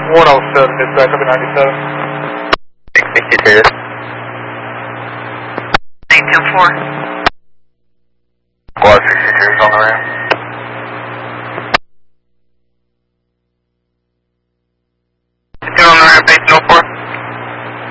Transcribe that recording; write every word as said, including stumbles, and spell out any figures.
one oh seven, dispatch, up at ninety-seven. sixty-two. nine two four. Squad sixty-two is on the ramp.